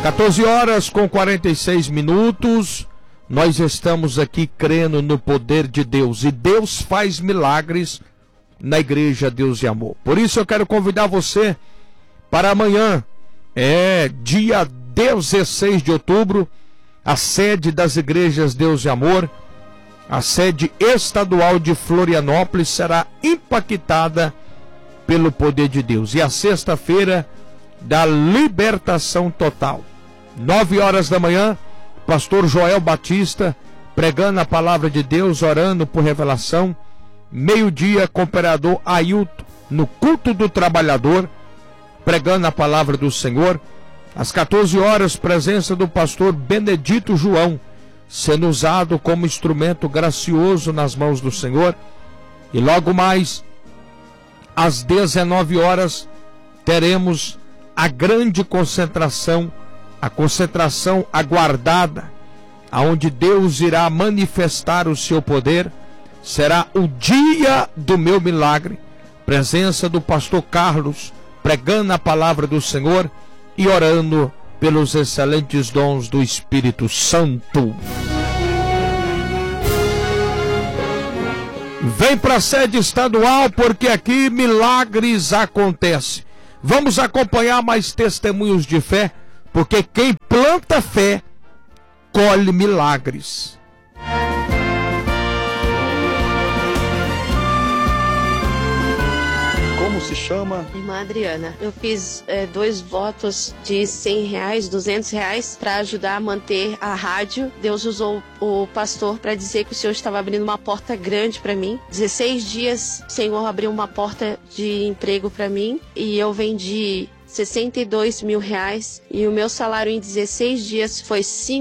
14 horas com 46 minutos, nós estamos aqui crendo no poder de Deus, e Deus faz milagres na Igreja Deus e Amor. Por isso eu quero convidar você para amanhã, dia 16 de outubro, a sede das Igrejas Deus e Amor, a sede estadual de Florianópolis, será impactada pelo poder de Deus. E a sexta-feira da libertação total. 9 horas da manhã, pastor Joel Batista pregando a palavra de Deus, orando por revelação. Meio-dia, cooperador Ailton no culto do trabalhador, pregando a palavra do Senhor. Às 14 horas, presença do pastor Benedito João, sendo usado como instrumento gracioso nas mãos do Senhor. E logo mais, às 19 horas, teremos a grande concentração, a concentração aguardada, aonde Deus irá manifestar o seu poder. Será o dia do meu milagre. Presença do pastor Carlos, pregando a palavra do Senhor e orando pelos excelentes dons do Espírito Santo. Vem para a sede estadual, porque aqui milagres acontecem. Vamos acompanhar mais testemunhos de fé, porque quem planta fé, colhe milagres. Como se chama? Irmã Adriana. Eu fiz 2 votos de R$100, R$200 para ajudar a manter a rádio. Deus usou o pastor para dizer que o Senhor estava abrindo uma porta grande para mim. 16 dias o Senhor abriu uma porta de emprego para mim e eu vendi R$62 mil e o meu salário em 16 dias foi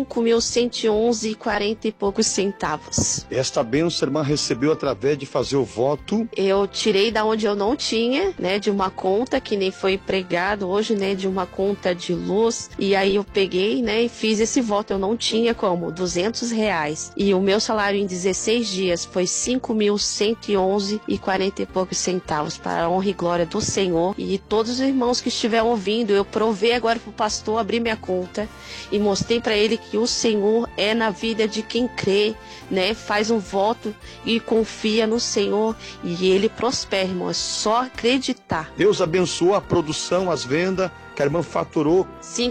5.111,40 e poucos centavos. Esta bênção, irmã, recebeu através de fazer o voto? Eu tirei da onde eu não tinha, né, de uma conta que nem foi pregado hoje, né, de uma conta de luz, e aí eu peguei, né, e fiz esse voto. Eu não tinha como, R$200, e o meu salário em 16 dias foi 5.111,40 e poucos centavos, para a honra e glória do Senhor. E todos os irmãos que estiveram ouvindo, eu provei agora pro pastor abrir minha conta e mostrei para ele que o Senhor é na vida de quem crê, né? Faz um voto e confia no Senhor e ele prospera, irmão. É só acreditar. Deus abençoou a produção, as vendas, que a irmã faturou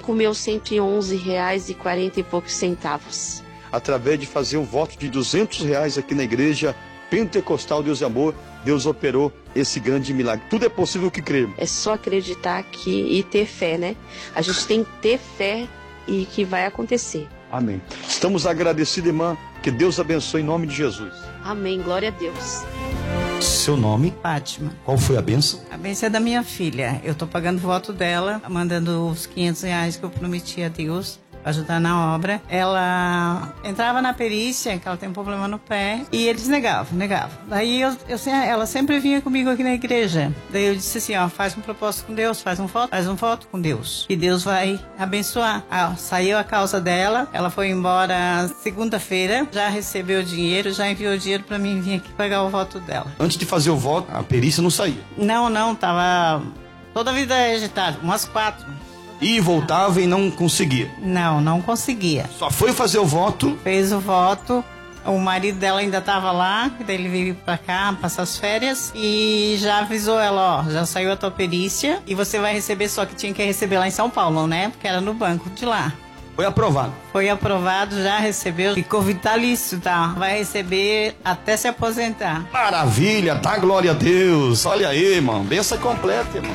R$5.111,40 e poucos centavos. Através de fazer um voto de R$200 aqui na igreja Pentecostal Deus e Amor, Deus operou esse grande milagre. Tudo é possível que cremos. É só acreditar aqui e ter fé, né? A gente tem que ter fé e que vai acontecer. Amém. Estamos agradecidos, irmã. Que Deus abençoe em nome de Jesus. Amém. Glória a Deus. Seu nome? Fátima. Qual foi a bênção? A bênção é da minha filha. Eu tô pagando o voto dela, mandando os R$500 que eu prometi a Deus ajudar na obra. Ela entrava na perícia, que ela tem um problema no pé, e eles negavam. Daí ela sempre vinha comigo aqui na igreja. Daí eu disse assim, faz um propósito com Deus, faz um voto com Deus, e Deus vai abençoar. Saiu a causa dela, ela foi embora segunda-feira, já recebeu o dinheiro, já enviou o dinheiro pra mim vir aqui pagar o voto dela. Antes de fazer o voto, a perícia não saía? Não, tava toda a vida agitada, umas 4. E voltava e não conseguia? Não conseguia. Só foi fazer o voto? Fez o voto. O marido dela ainda estava lá, daí ele veio pra cá passar as férias e já avisou ela, já saiu a tua perícia e você vai receber, só que tinha que receber lá em São Paulo, né? Porque era no banco de lá. Foi aprovado? Foi aprovado, já recebeu, ficou vitalício, tá? Vai receber até se aposentar. Maravilha, tá? Glória a Deus. Olha aí, irmão, bênção completa, irmão.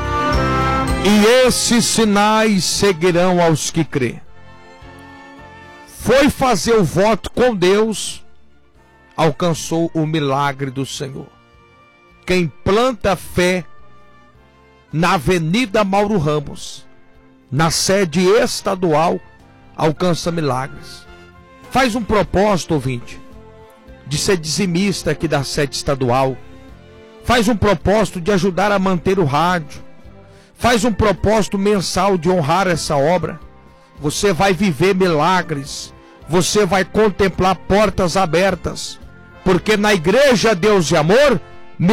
E esses sinais seguirão aos que crê. Foi fazer o voto com Deus, alcançou o milagre do Senhor. Quem planta fé na Avenida Mauro Ramos, na sede estadual, alcança milagres. Faz um propósito, ouvinte, de ser dizimista aqui da sede estadual. Faz um propósito de ajudar a manter o rádio. Faz um propósito mensal de honrar essa obra. Você vai viver milagres. Você vai contemplar portas abertas. Porque na Igreja Deus e Amor,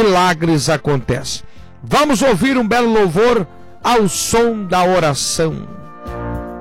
milagres acontecem. Vamos ouvir um belo louvor ao som da oração.